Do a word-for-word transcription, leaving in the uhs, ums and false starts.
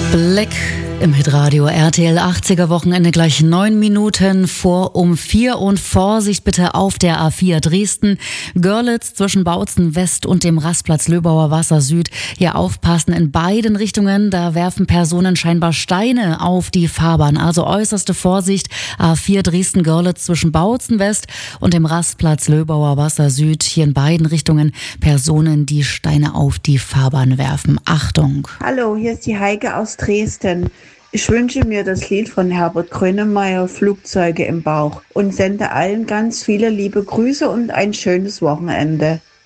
Black im Hitradio R T L achtziger Wochenende gleich neun Minuten vor um vier und Vorsicht bitte auf der A vier Dresden. Görlitz zwischen Bautzen West und dem Rastplatz Löbauer Wasser Süd. Hier aufpassen in beiden Richtungen, da werfen Personen scheinbar Steine auf die Fahrbahn. Also äußerste Vorsicht, A vier Dresden Görlitz zwischen Bautzen West und dem Rastplatz Löbauer Wasser Süd. Hier in beiden Richtungen Personen, die Steine auf die Fahrbahn werfen. Achtung! Hallo, hier ist die Heike aus Dresden. Ich wünsche mir das Lied von Herbert Grönemeyer, Flugzeuge im Bauch, und sende allen ganz viele liebe Grüße und ein schönes Wochenende.